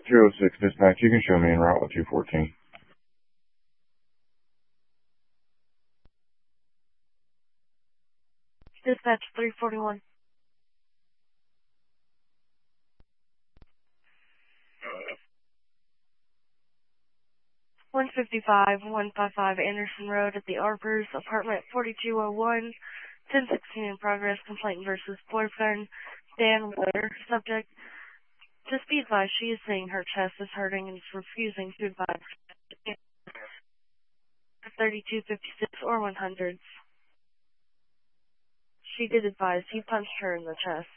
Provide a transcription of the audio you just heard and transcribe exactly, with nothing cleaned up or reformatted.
zero six dispatch, you can show me en route with two fourteen. Dispatch three forty-one. one fifty-five, one fifty-five Anderson Road at the Arbors, apartment forty-two oh one, ten sixteen in progress, complaint versus boyfriend, Dan Ware, subject. Just be advised, she is saying her chest is hurting and is refusing to advise. thirty-two fifty-six or one hundreds. She did advise he punched her in the chest.